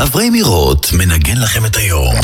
אברי מירות מנגן לכם את היום.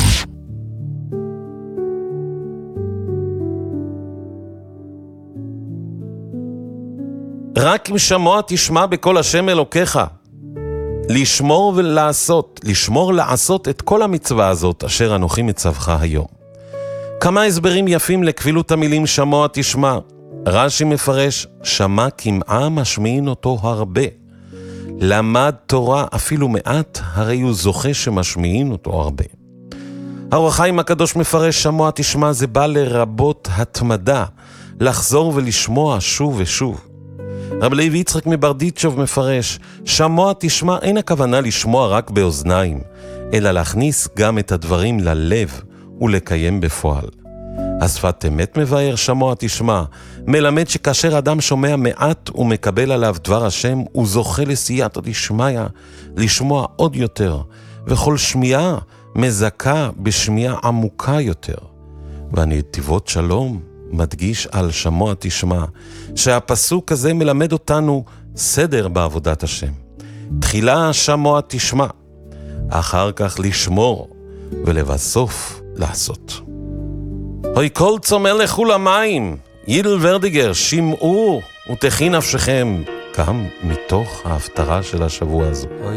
רק אם שמוע תשמע בכל השם אלוקיך. לשמור ולעשות, לשמור לעשות את כל המצווה הזאת אשר אנוכי מצווך היום. כמה הסברים יפים לכבילות המילים שמוע תשמע. רש"י מפרש, שמע כמעה משמיעין אותו הרבה. למד תורה אפילו מעט, הרי הוא זוכה שמשמיעין אותו הרבה. האור החיים הקדוש מפרש, שמוע תשמע זה בא לרבות התמדה, לחזור ולשמוע שוב ושוב. רב לוי יצחק מברדיצ'וב מפרש, שמוע תשמע אין הכוונה לשמוע רק באוזניים, אלא להכניס גם את הדברים ללב ולקיים בפועל. השפת אמת מבאר שמוע תשמע, מלמד שכאשר אדם שומע מעט ומקבל עליו דבר השם, הוא זוכה לסייעתא דשמיא, לשמוע עוד יותר, וכל שמיעה מזכה בשמיעה עמוקה יותר. והנתיבות שלום מדגיש על שמוע תשמע, שהפסוק הזה מלמד אותנו סדר בעבודת השם. תחילה שמוע תשמע, אחר כך לשמור, ולבסוף לעשות. הוי כל צומא לכו למים, יידל ורדיגר, שמעו ותכי נפשכם, גם מתוך ההפטרה של השבוע הזו.